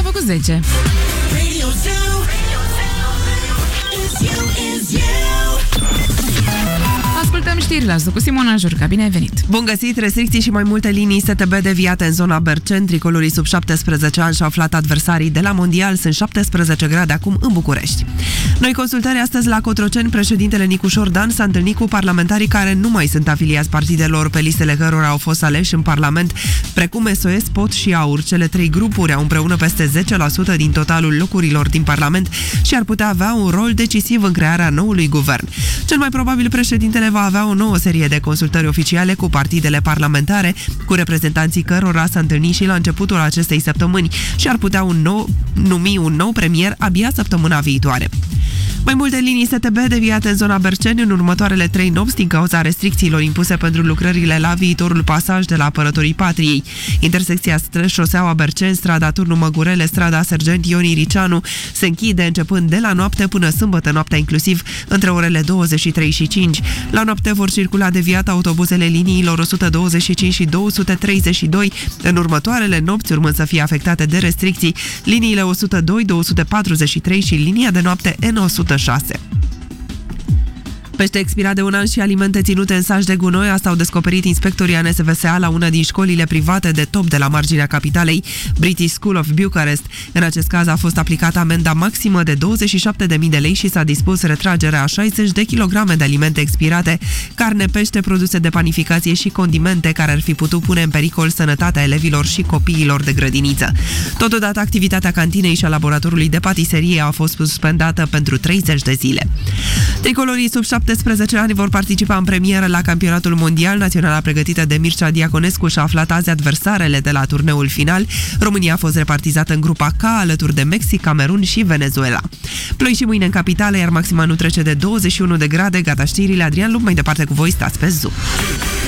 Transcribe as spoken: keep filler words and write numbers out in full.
făcut zece. Ascultăm știrile astea cu Simona Jurca. Bine ai venit! Bun găsit! Restricții și mai multe linii S T B deviate în zona Berceni. Tricolorii sub șaptesprezece ani și-au aflat adversarii de la Mondial. Sunt șaptesprezece grade acum în București. Noi consultări astăzi la Cotroceni. Președintele Nicu Șordan s-a întâlnit cu parlamentarii care nu mai sunt afiliați partidelor pe listele cărora au fost aleși în Parlament, precum S O S, P O T și AUR. Cele trei grupuri au împreună peste zece la sută din totalul locurilor din Parlament și ar putea avea un rol decisiv în crearea noului guvern. Cel mai probabil președintele va avea o nouă serie de consultări oficiale cu partidele parlamentare, cu reprezentanții cărora s-a întâlnit și la începutul acestei săptămâni și ar putea un nou, numi un nou premier abia săptămâna viitoare. Mai multe linii S T B deviate în zona Berceni în următoarele trei nopți din cauza restricțiilor impuse pentru lucrările la viitorul pasaj de la Apărătorii Patriei. Intersecția Șoseaua Berceni, strada Turnu Măgurele, strada Sergent Ion Iricianu se închide începând de la noapte până sâmbătă noaptea inclusiv, între orele douăzeci și trei și cinci. La noapte vor circula deviat autobuzele liniilor o sută douăzeci și cinci și două sute treizeci și doi. În următoarele nopți, urmând să fie afectate de restricții, liniile o sută doi, două sute patruzeci și trei și linia de noapte N o sută șase. Pește expirat de un an și alimente ținute în saci de gunoi, asta au descoperit inspectorii A N S V S A la una din școlile private de top de la marginea capitalei, British School of Bucharest. În acest caz a fost aplicată amenda maximă de douăzeci și șapte de mii de lei și s-a dispus retragerea a șaizeci de kilograme de alimente expirate, carne, pește, produse de panificație și condimente care ar fi putut pune în pericol sănătatea elevilor și copiilor de grădiniță. Totodată, activitatea cantinei și a laboratorului de patiserie a fost suspendată pentru treizeci de zile. Tricolorii sub șaptesprezece ani vor participa în premieră la campionatul mondial. Naționala pregătită de Mircea Diaconescu și-a aflat azi adversarele de la turneul final. România a fost repartizată în grupa K alături de Mexic, Camerun și Venezuela. Ploi și mâine în capitală, iar maxima nu trece de douăzeci și unu de grade. Gata știrile, Adrian Lup, mai departe cu voi, stați pe Zoom.